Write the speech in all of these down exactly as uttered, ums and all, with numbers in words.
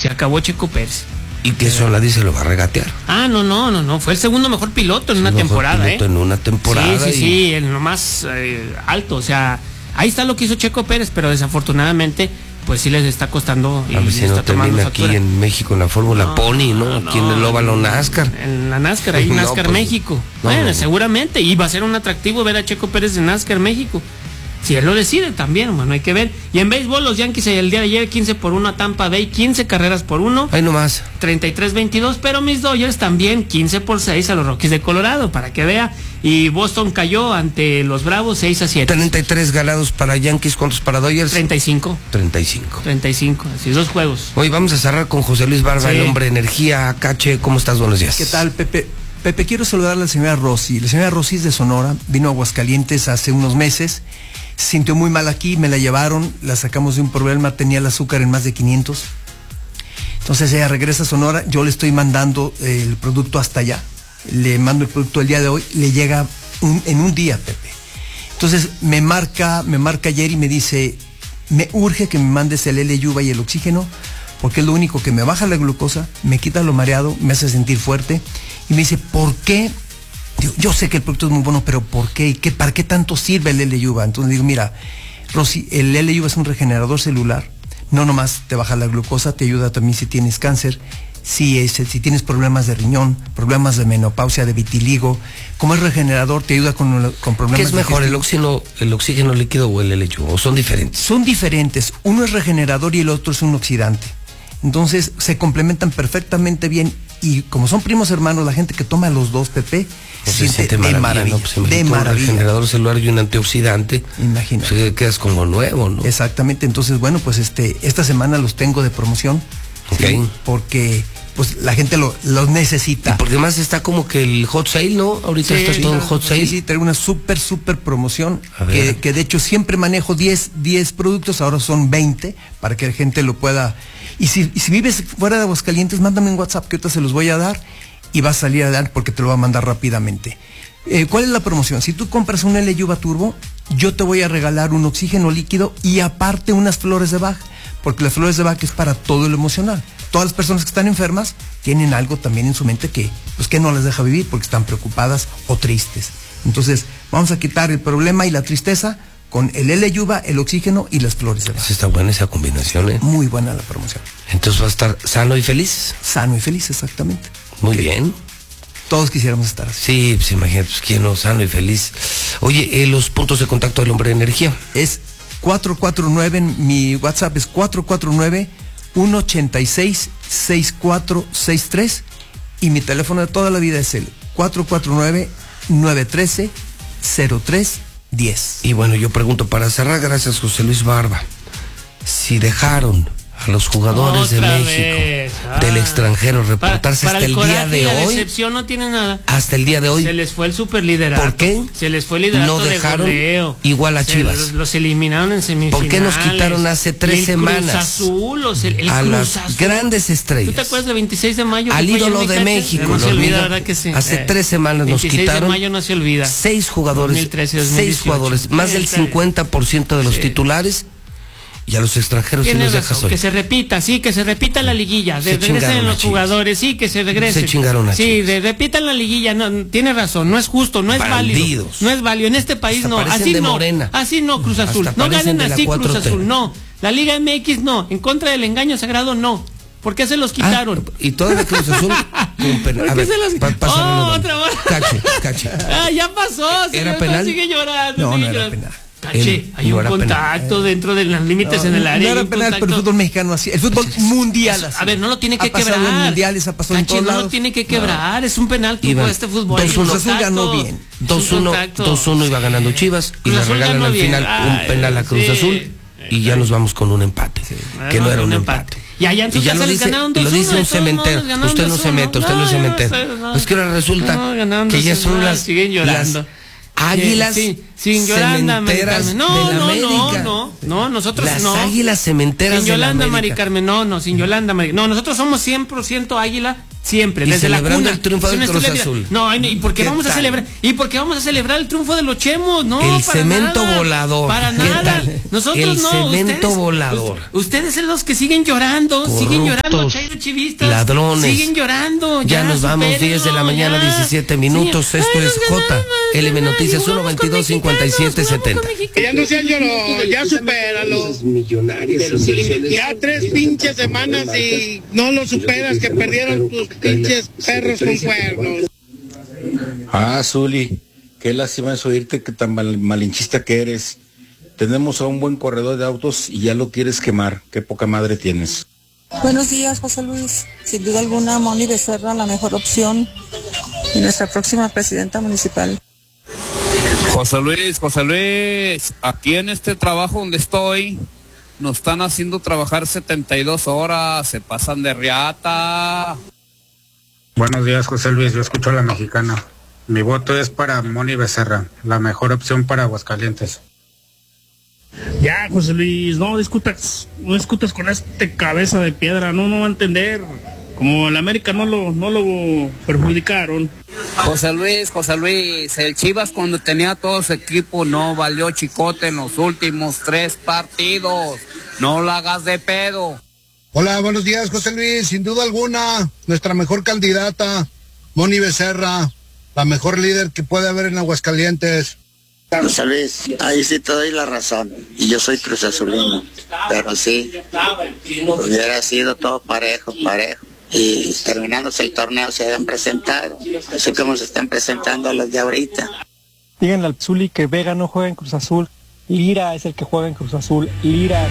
Se acabó Checo Pérez. Y que Solari se lo va a regatear. Ah, no, no, no, no. Fue el segundo mejor piloto en una temporada, ¿eh? En una temporada. Sí, sí, y... sí, en lo más eh, alto. O sea, ahí está lo que hizo Checo Pérez, pero desafortunadamente, pues sí les está costando. Y a ver si no termina aquí en México en la Fórmula no, Pony, ¿no? Aquí no, en el óvalo NASCAR. En la NASCAR, ahí NASCAR no, pues, México. No, bueno, no, seguramente. Y va a ser un atractivo ver a Checo Pérez en NASCAR México. Si él lo decide también, bueno, hay que ver. Y en béisbol, los Yankees el día de ayer, quince por uno a Tampa Bay, quince carreras por uno. Ahí nomás. treinta y tres veintidós, pero mis Dodgers también, quince por seis a los Rockies de Colorado, para que vea. Y Boston cayó ante los Bravos seis a siete. treinta y tres ganados para Yankees, ¿cuántos para Dodgers? treinta y cinco. treinta y cinco. treinta y cinco, así, dos juegos. Hoy vamos a cerrar con José Luis Barba, sí. El hombre energía. Cache, ¿cómo estás? Buenos días. ¿Qué tal, Pepe? Pepe, quiero saludar a la señora Rosy. La señora Rosy es de Sonora, vino a Aguascalientes hace unos meses. Se sintió muy mal aquí, me la llevaron, la sacamos de un problema, tenía el azúcar en más de quinientos. Entonces ella regresa a Sonora, yo le estoy mandando eh, el producto hasta allá. Le mando el producto el día de hoy, le llega un, en un día, Pepe. Entonces me marca, me marca ayer y me dice, me urge que me mandes el L-Yuva y el oxígeno, porque es lo único que me baja la glucosa, me quita lo mareado, me hace sentir fuerte. Y me dice, ¿por qué? Digo, yo sé que el producto es muy bueno, pero ¿por qué? ¿Qué ¿Para qué tanto sirve el L-Yuva? Entonces digo, mira, Rosy, el L-Yuva es un regenerador celular. No nomás te baja la glucosa, te ayuda también si tienes cáncer, si, es, si tienes problemas de riñón, problemas de menopausia, de vitiligo. Como es regenerador, te ayuda con, con problemas. ¿Qué es mejor, el oxígeno, el oxígeno líquido o el L-Yuva? ¿O son diferentes? Son diferentes. Uno es regenerador y el otro es un oxidante. Entonces se complementan perfectamente bien. Y como son primos hermanos, la gente que toma los dos, Pepe, pues se siente de maravilla, ¿no? Pues de maravilla. Un regenerador celular y un antioxidante. Imagínate. Pues quedas como nuevo, ¿no? Exactamente. Entonces, bueno, pues este, esta semana los tengo de promoción. Okay. ¿Sí? Porque pues la gente lo, los necesita. Y porque más está como que el hot sale, ¿no? Ahorita sí, está todo en hot sale. Sí, sí, traigo una súper, súper promoción. Que, que de hecho siempre manejo diez productos, ahora son veinte, para que la gente lo pueda. Y si, y si vives fuera de Aguascalientes, mándame un WhatsApp que ahorita se los voy a dar y va a salir adelante porque te lo va a mandar rápidamente. Eh, ¿Cuál es la promoción? Si tú compras un L-Yuva Turbo, yo te voy a regalar un oxígeno líquido y aparte unas flores de Bach, porque las flores de Bach es para todo lo emocional. Todas las personas que están enfermas tienen algo también en su mente que, pues, que no les deja vivir porque están preocupadas o tristes. Entonces, vamos a quitar el problema y la tristeza con el L-Yuva, el oxígeno y las flores de Bach. Está buena esa combinación, ¿eh? Muy buena la promoción. Entonces va a estar sano y feliz. Sano y feliz, exactamente. Muy que bien. Todos quisiéramos estar así. Sí, pues imagínate, pues, quién no, sano y feliz. Oye, eh, los puntos de contacto del hombre de energía. Es cuatro cuatro nueve, mi WhatsApp es cuatro cuatro nueve, uno ocho seis, seis cuatro seis tres y mi teléfono de toda la vida es el cuatro cuatro nueve, nueve uno tres, cero tres diez. Y bueno, yo pregunto para cerrar, gracias José Luis Barba, si dejaron a los jugadores Otra de México, vez. Ah. del extranjero, reportarse para, para hasta el, el día de la hoy. La decepción no tiene nada. Hasta el día de hoy. Se les fue el superliderato. ¿Por qué? Se les fue el liderato no dejaron de goleo. Igual a Se Chivas. Los, los eliminaron en semifinales. ¿Por qué nos quitaron hace tres el semanas? Cruz Azul, o sea, el a Cruz las Azul. grandes estrellas. ¿Tú te acuerdas del veintiséis de mayo? Al ídolo de México. No se olvida, ¿verdad que sí? Hace eh, tres semanas nos quitaron. veintiséis de mayo no se olvida. Seis jugadores. dos mil trece, dos mil dieciocho. Seis jugadores. Más del cincuenta por ciento de los sí. titulares. Y a los extranjeros sí los dejas hoy. Que se repita, sí, que se repita la liguilla. De, regresen los jugadores, sí, que se regresen. Se chingaron a Sí, de, repitan la liguilla. No, tiene razón, no es justo, no es Bandidos. válido. No es válido. En este país hasta no. Así de no. Morena. Así no, Cruz Azul. Hasta No ganen así, Cruz T. Azul, no. La Liga M X no. En contra del engaño sagrado, no. ¿Por qué se los quitaron? Ah, y todavía Cruz Azul con penal. ¿Por qué se los pa, oh, otra vez. Cache, cache. Ah, ya pasó. ¿Era penal? Sigue llorando. No, sigue no era llorando. penal. Caché, hay no un contacto penal. dentro de los límites no, en el área. No era penal, pero el fútbol mexicano así. El fútbol mundial así. A ver, no lo tiene que ha pasado quebrar. En mundiales, ha pasado Caché, en todos no lados. lo tiene que quebrar. No. Es un penal por este fútbol. dos uno. Cruz Azul ganó bien. dos uno iba ganando Chivas y le regalan al final Ay, un penal a Cruz sí. Azul y ya nos vamos con un empate. Sí. Que no, no era un empate. empate. Y allá en su casa les ganaron dos uno. Lo dice un cementero. Usted no se mete, usted no se mete. Es que ahora resulta que ya son las. Siguen llorando. Águilas sí, sin Yolanda, Mari Carmen. No, de la no, América. no, no, no, nosotros Las no. Las águilas cementeras sin de Yolanda, la Mari Carmen, no, no, sin Yolanda, Mari. No, nosotros somos cien por ciento águila Siempre, y desde la celebrando cuna. el triunfo del Cruz celebra... Azul. No, ¿y por qué, ¿Qué vamos tal? a celebrar? ¿Y por qué vamos a celebrar el triunfo de los Chemos? No, El para cemento nada, volador. Para ¿Qué nada. tal? Nosotros El no. cemento ustedes, volador. Ustedes son los que siguen llorando, Corruptos, siguen llorando, Chairo chivistas. ladrones. Siguen llorando. Ya, Ya nos vamos, supérenlo, diez de la mañana, ya. diecisiete minutos. Sí. Esto Ay, es nos J ganamos, L M Noticias, uno jugamos con veintidós cincuenta y siete mexicanos, setenta. jugamos con mexicanos. Ya no sean llorón, ya supéralo. Ya tres pinches semanas y no lo superas, que perdieron tus pinches perros con cuernos. Ah, Zuli, qué lástima es oírte que tan mal- malinchista que eres. Tenemos a un buen corredor de autos y ya lo quieres quemar. Qué poca madre tienes. Buenos días, José Luis. Sin duda alguna, Moni Becerra, la mejor opción y nuestra próxima presidenta municipal. José Luis, José Luis, aquí en este trabajo donde estoy, nos están haciendo trabajar setenta y dos horas, se pasan de riata. Buenos días, José Luis, yo escucho a la mexicana. Mi voto es para Moni Becerra, la mejor opción para Aguascalientes. Ya, José Luis, no discutas, no discutas con este cabeza de piedra, no, no va a entender. Como el América no lo, no lo perjudicaron. José Luis, José Luis, el Chivas cuando tenía todo su equipo no valió chicote en los últimos tres partidos. No la hagas de pedo. Hola, buenos días, José Luis. Sin duda alguna, nuestra mejor candidata, Moni Becerra, la mejor líder que puede haber en Aguascalientes. José Luis, ahí sí te doy la razón. Y yo soy Cruz Azulino. Pero sí, hubiera sido todo parejo, parejo. Y terminándose el torneo se hayan presentado. Así como se están presentando a los de ahorita. Díganle al Zuli que Vega no juega en Cruz Azul. Lira es el que juega en Cruz Azul. Lira.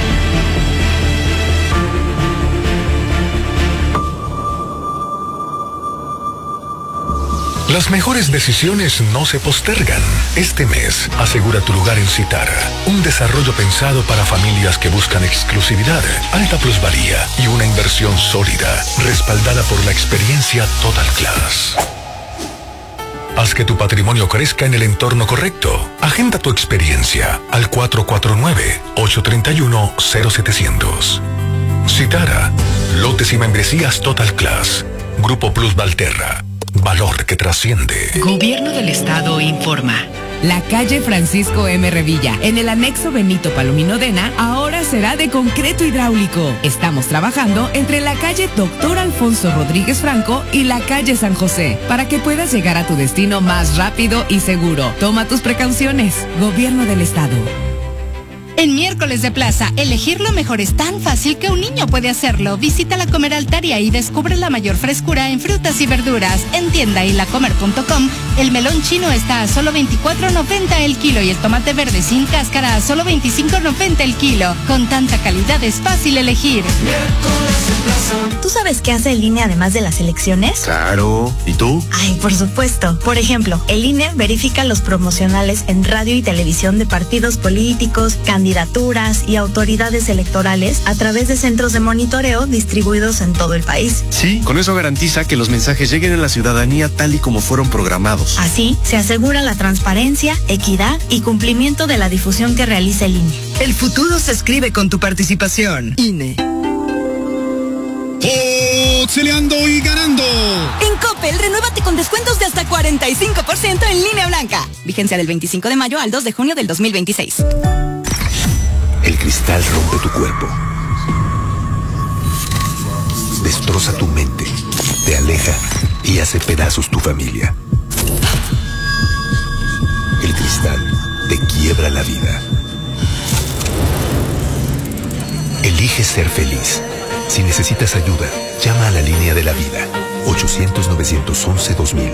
Las mejores decisiones no se postergan. Este mes, asegura tu lugar en Citara, un desarrollo pensado para familias que buscan exclusividad, alta plusvalía y una inversión sólida, respaldada por la experiencia Total Class. Haz que tu patrimonio crezca en el entorno correcto. Agenda tu experiencia al cuatro cuatro nueve, ocho tres uno, cero setecientos. Citara, lotes y membresías Total Class. Grupo Plus Valterra. Valor que trasciende. Gobierno del Estado informa. La calle Francisco M. Revilla, en el anexo Benito Palomino Dena, ahora será de concreto hidráulico. Estamos trabajando entre la calle Doctor Alfonso Rodríguez Franco y la calle San José, para que puedas llegar a tu destino más rápido y seguro. Toma tus precauciones. Gobierno del Estado. En Miércoles de Plaza, elegir lo mejor es tan fácil que un niño puede hacerlo. Visita la Comer Altaria y descubre la mayor frescura en frutas y verduras. En tienda y lacomer punto com, el melón chino está a solo veinticuatro noventa el kilo y el tomate verde sin cáscara a solo veinticinco noventa el kilo. Con tanta calidad es fácil elegir. ¿Tú sabes qué hace el I N E además de las elecciones? Claro. ¿Y tú? Ay, por supuesto. Por ejemplo, el I N E verifica los promocionales en radio y televisión de partidos políticos, candidaturas y autoridades electorales a través de centros de monitoreo distribuidos en todo el país. Sí, con eso garantiza que los mensajes lleguen a la ciudadanía tal y como fueron programados. Así, se asegura la transparencia, equidad y cumplimiento de la difusión que realiza el I N E. El futuro se escribe con tu participación. I N E. Peleando y ganando. En Coppel, renuévate con descuentos de hasta cuarenta y cinco por ciento en línea blanca. Vigencia del veinticinco de mayo al dos de junio del dos mil veintiséis. El cristal rompe tu cuerpo. Destroza tu mente. Te aleja y hace pedazos tu familia. El cristal te quiebra la vida. Elige ser feliz. Si necesitas ayuda, llama a la línea de la vida. ochocientos, novecientos once, dos mil.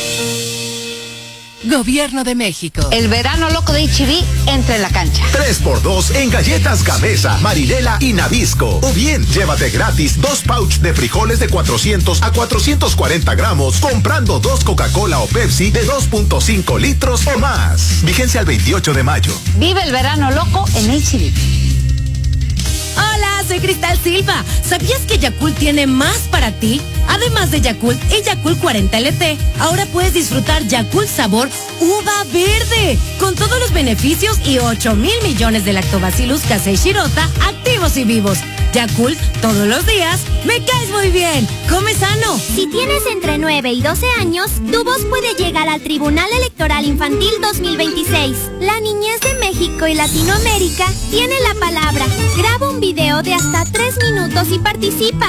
Gobierno de México. El verano loco de H E B entra en la cancha. tres por dos en galletas Gamesa, Marinela y Nabisco. O bien, llévate gratis dos pouch de frijoles de cuatrocientos a cuatrocientos cuarenta gramos comprando dos Coca-Cola o Pepsi de dos punto cinco litros o más. Vigencia al veintiocho de mayo. Vive el verano loco en H E B. Hola, soy Cristal Silva. ¿Sabías que Yakult tiene más para ti? Además de Yakult y Yakult cuarenta L T, ahora puedes disfrutar Yakult sabor uva verde, con todos los beneficios y ocho mil millones de lactobacillus casei shirota activos y vivos. Yakult, todos los días, me caes muy bien. Come sano. Si tienes entre nueve y doce años, tu voz puede llegar al Tribunal Electoral Infantil dos mil veintiséis. La niñez de México y Latinoamérica tiene la palabra. Graba un video de hasta tres minutos y participa.